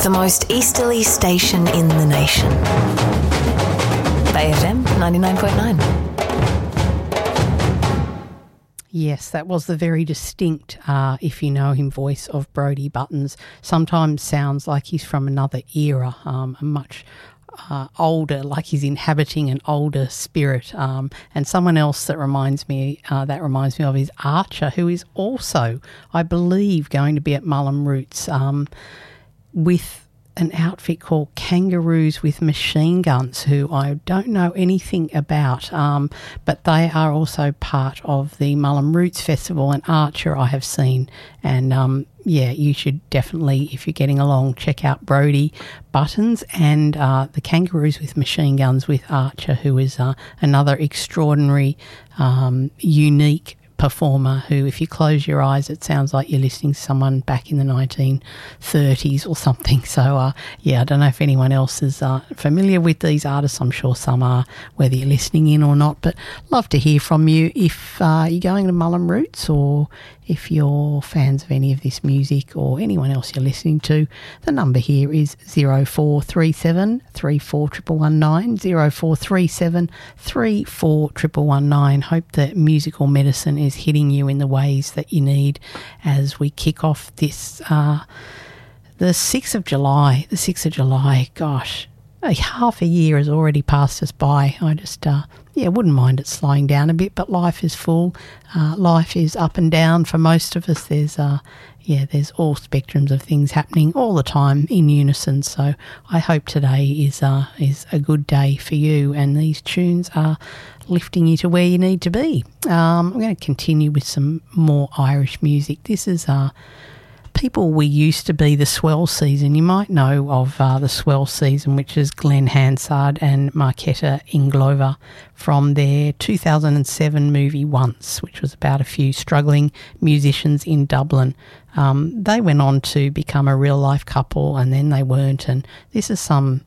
The most easterly station in the nation. Bay FM 99.9. Yes, that was the very distinct, if you know him, voice of Brodie Buttons. Sometimes sounds like he's from another era, a much older, like he's inhabiting an older spirit. And someone else that reminds me of is Archer, who is also, I believe, going to be at Mullum Roots with an outfit called Kangaroos with Machine Guns, who I don't know anything about, but they are also part of the Mullum Roots Festival, and Archer I have seen. And you should definitely, if you're getting along, check out Brodie Buttons and the Kangaroos with Machine Guns with Archer, who is another extraordinary, unique performer who, if you close your eyes, it sounds like you're listening to someone back in the 1930s or something. So, I don't know if anyone else is familiar with these artists. I'm sure some are, whether you're listening in or not. But love to hear from you if you're going to Mullum Roots, or if you're fans of any of this music or anyone else you're listening to. The number here is 0437 34 119, 0437 34 119. Hope that musical medicine is hitting you in the ways that you need as we kick off this, the 6th of July. The 6th of July, gosh, half a year has already passed us by. I just, wouldn't mind it slowing down a bit, but life is full. Life is up and down for most of us. There's all spectrums of things happening all the time in unison. So I hope today is a good day for you, and these tunes are lifting you to where you need to be. I'm going to continue with some more Irish music. This is People We Used to Be, the Swell Season. You might know of the Swell Season, which is Glenn Hansard and Marketa Inglover from their 2007 movie Once, which was about a few struggling musicians in Dublin. They went on to become a real-life couple, and then they weren't. And this is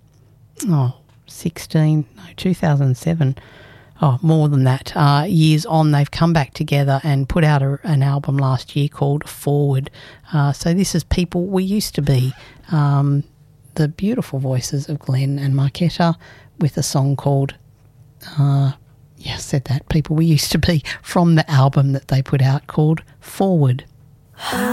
2007. More than that. Years on, they've come back together and put out an album last year called Forward. So this is People We Used to Be, the beautiful voices of Glenn and Marketa with a song called, People We Used to Be, from the album that they put out called Forward.